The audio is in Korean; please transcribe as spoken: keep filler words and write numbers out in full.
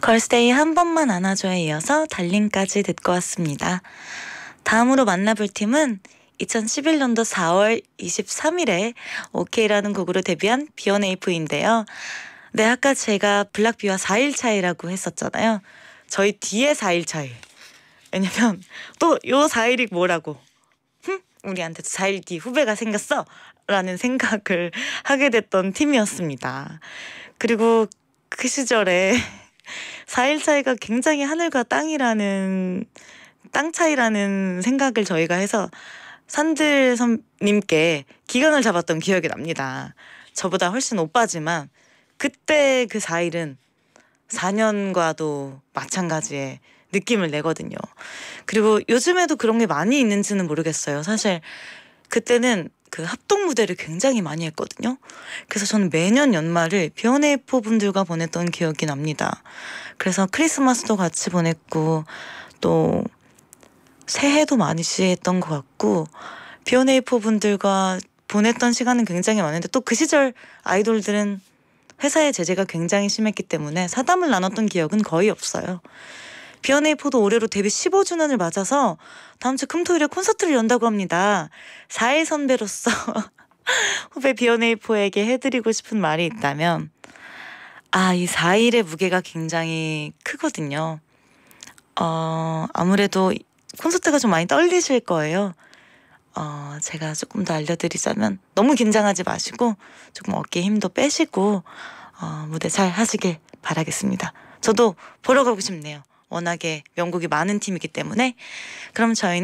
걸스데이 한 번만 안아줘에 이어서 달링까지 듣고 왔습니다. 다음으로 만나볼 팀은 이천십일 년도 사월 이십삼일에 오케이라는 곡으로 데뷔한 비욘에이프인데요. 네, 아까 제가 블락비와 사 일 차이라고 했었잖아요. 저희 뒤에 사 일 차이. 왜냐면 또 요 사 일이 뭐라고, 흠? 우리한테 사 일 뒤 후배가 생겼어 라는 생각을 하게 됐던 팀이었습니다. 그리고 그 시절에 사 일 차이가 굉장히 하늘과 땅이라는 땅 차이라는 생각을 저희가 해서 산들 선님께 기강을 잡았던 기억이 납니다. 저보다 훨씬 오빠지만 그때 그 사 일은 사 년과도 마찬가지의 느낌을 내거든요. 그리고 요즘에도 그런 게 많이 있는지는 모르겠어요. 사실 그때는 그 합동 무대를 굉장히 많이 했거든요. 그래서 저는 매년 연말을 비욘에이프 분들과 보냈던 기억이 납니다. 그래서 크리스마스도 같이 보냈고 또 새해도 많이 시했던 것 같고 비욘에이프 분들과 보냈던 시간은 굉장히 많은데 또 그 시절 아이돌들은 회사의 제재가 굉장히 심했기 때문에 사담을 나눴던 기억은 거의 없어요. 비욘에이프도 올해로 데뷔 십오 주년을 맞아서 다음 주 금토일에 콘서트를 연다고 합니다. 사 일 선배로서 후배 비욘에이프에게 해드리고 싶은 말이 있다면 아, 이 사 일의 무게가 굉장히 크거든요. 어, 아무래도 콘서트가 좀 많이 떨리실 거예요. 어, 제가 조금 더 알려드리자면 너무 긴장하지 마시고 조금 어깨에 힘도 빼시고 어, 무대 잘 하시길 바라겠습니다. 저도 보러 가고 싶네요. 워낙에 명곡이 많은 팀이기 때문에. 그럼 저희는